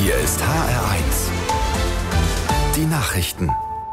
Hier ist HR1. Die Nachrichten.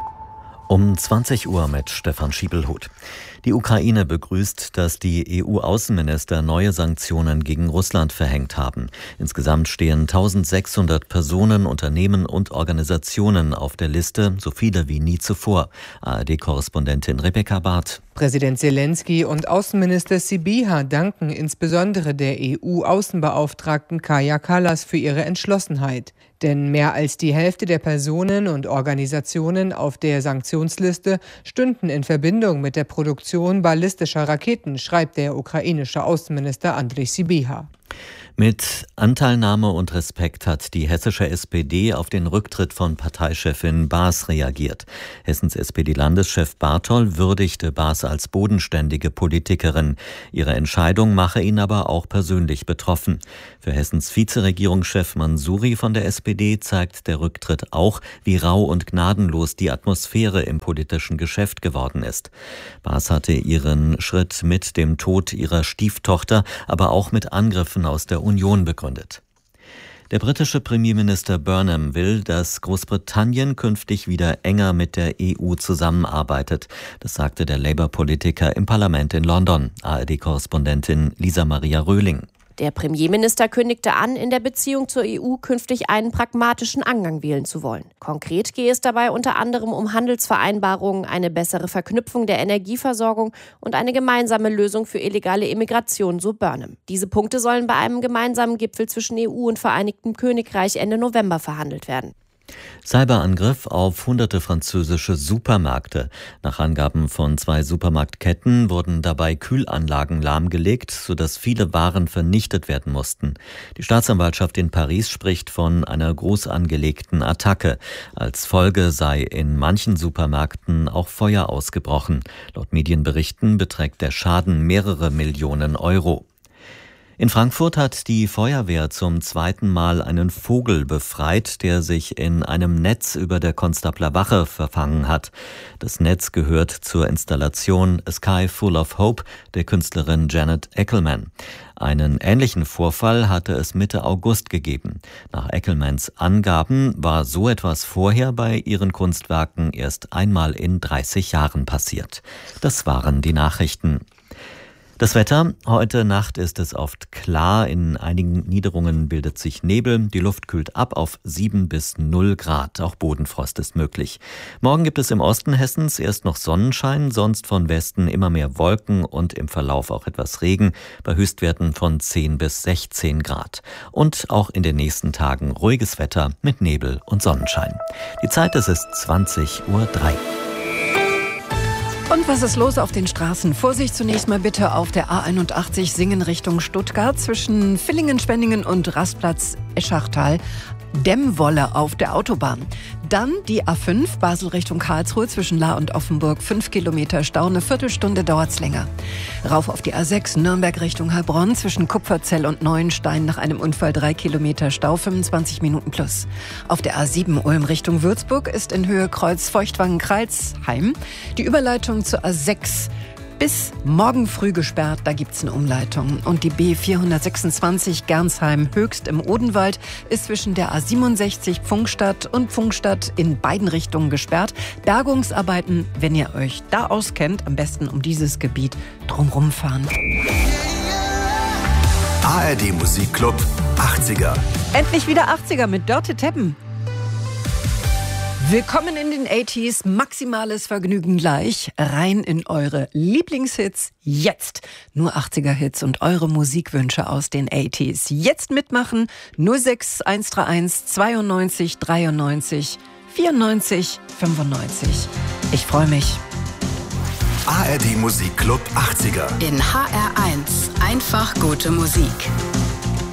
Um 20 Uhr mit Stefan Schiebelhuth. Die Ukraine begrüßt, dass die EU-Außenminister neue Sanktionen gegen Russland verhängt haben. Insgesamt stehen 1600 Personen, Unternehmen und Organisationen auf der Liste, so viele wie nie zuvor. ARD-Korrespondentin Rebecca Barth. Präsident Zelensky und Außenminister Sybiha danken insbesondere der EU-Außenbeauftragten Kaja Kallas für ihre Entschlossenheit. Denn mehr als die Hälfte der Personen und Organisationen auf der Sanktionsliste stünden in Verbindung mit der Produktion ballistischer Raketen, schreibt der ukrainische Außenminister Andrej Sybiha. Mit Anteilnahme und Respekt hat die hessische SPD auf den Rücktritt von Parteichefin Baas reagiert. Hessens SPD-Landeschef Bartol würdigte Baas als bodenständige Politikerin. Ihre Entscheidung mache ihn aber auch persönlich betroffen. Für Hessens Vizeregierungschef Mansouri von der SPD zeigt der Rücktritt auch, wie rau und gnadenlos die Atmosphäre im politischen Geschäft geworden ist. Baas hatte ihren Schritt mit dem Tod ihrer Stieftochter, aber auch mit Angriffen aus der Union begründet. Der britische Premierminister Burnham will, dass Großbritannien künftig wieder enger mit der EU zusammenarbeitet. Das sagte der Labour-Politiker im Parlament in London. ARD-Korrespondentin Lisa Maria Röhling. Der Premierminister kündigte an, in der Beziehung zur EU künftig einen pragmatischen Angang wählen zu wollen. Konkret gehe es dabei unter anderem um Handelsvereinbarungen, eine bessere Verknüpfung der Energieversorgung und eine gemeinsame Lösung für illegale Immigration, so Burnham. Diese Punkte sollen bei einem gemeinsamen Gipfel zwischen EU und Vereinigtem Königreich Ende November verhandelt werden. Cyberangriff auf hunderte französische Supermärkte. Nach Angaben von 2 Supermarktketten wurden dabei Kühlanlagen lahmgelegt, sodass viele Waren vernichtet werden mussten. Die Staatsanwaltschaft in Paris spricht von einer groß angelegten Attacke. Als Folge sei in manchen Supermärkten auch Feuer ausgebrochen. Laut Medienberichten beträgt der Schaden mehrere Millionen Euro. In Frankfurt hat die Feuerwehr zum 2. Mal einen Vogel befreit, der sich in einem Netz über der Konstabler Wache verfangen hat. Das Netz gehört zur Installation A Sky Full of Hope der Künstlerin Janet Eckelman. Einen ähnlichen Vorfall hatte es Mitte August gegeben. Nach Eckelmans Angaben war so etwas vorher bei ihren Kunstwerken erst einmal in 30 Jahren passiert. Das waren die Nachrichten. Das Wetter. Heute Nacht ist es oft klar. In einigen Niederungen bildet sich Nebel. Die Luft kühlt ab auf 7 bis 0 Grad. Auch Bodenfrost ist möglich. Morgen gibt es im Osten Hessens erst noch Sonnenschein, sonst von Westen immer mehr Wolken und im Verlauf auch etwas Regen bei Höchstwerten von 10 bis 16 Grad. Und auch in den nächsten Tagen ruhiges Wetter mit Nebel und Sonnenschein. Die Zeit ist 20:03 Uhr. Und was ist los auf den Straßen? Vorsicht zunächst mal bitte auf der A81 Singen Richtung Stuttgart zwischen Villingen, Spenningen und Rastplatz Eschachtal. Dämmwolle auf der Autobahn. Dann die A5 Basel Richtung Karlsruhe zwischen Lahr und Offenburg. 5 Kilometer Stau, eine Viertelstunde dauert's länger. Rauf auf die A6 Nürnberg Richtung Heilbronn zwischen Kupferzell und Neuenstein nach einem Unfall 3 Kilometer Stau, 25 Minuten plus. Auf der A7 Ulm Richtung Würzburg ist in Höhe Kreuz Feuchtwangen-Kreilsheim die Überleitung zur A6 bis morgen früh gesperrt, da gibt's eine Umleitung. Und die B426 Gernsheim Höchst im Odenwald ist zwischen der A67 Pfungstadt und Pfungstadt in beiden Richtungen gesperrt. Bergungsarbeiten, wenn ihr euch da auskennt, am besten um dieses Gebiet drumherum fahren. ARD Musikclub 80er. Endlich wieder 80er mit Dörte Teppen. Willkommen in den 80s, maximales Vergnügen gleich, rein in eure Lieblingshits, jetzt. Nur 80er-Hits und eure Musikwünsche aus den 80s. Jetzt mitmachen, 06131 92 93 94 95. Ich freue mich. ARD Musikclub 80er. In HR1 einfach gute Musik.